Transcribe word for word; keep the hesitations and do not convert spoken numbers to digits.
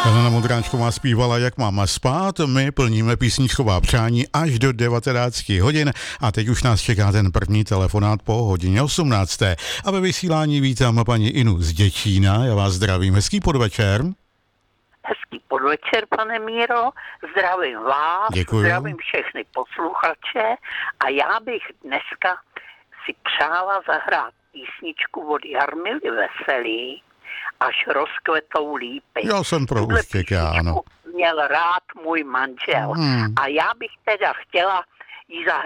Helena Modráčková zpívala Jak mám spát, my plníme písničková přání až do devatenácti hodin a teď už nás čeká ten první telefonát po hodině osmnácté. A ve vysílání vítám paní Inu z Děčína, já vás zdravím, hezký podvečer. Hezký podvečer, pane Míro, zdravím vás, Děkuju. Zdravím všechny posluchače a já bych dneska si přála zahrát písničku od Jarmily Veselý, Až rozkvetou lípy. Já jsem pro Tuhle ústěk, já, ano. měl rád můj manžel Hmm. a já bych teda chtěla jí zahrát